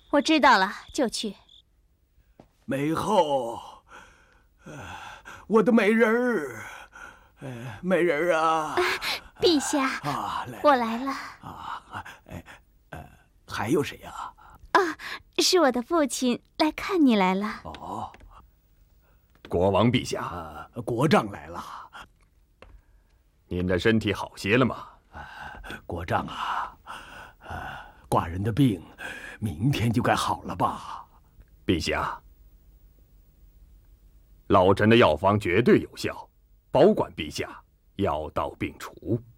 我知道了，就去。 美后，我的美人儿，美人儿啊！ 陛下，我来了。 还有谁呀？ 是我的父亲来看你来了。 哦， 国王陛下， 国丈来了。 您的身体好些了吗？ 国丈啊，寡人的病明天就该好了吧？ 陛下，老臣的药方绝对有效，保管陛下药到病除。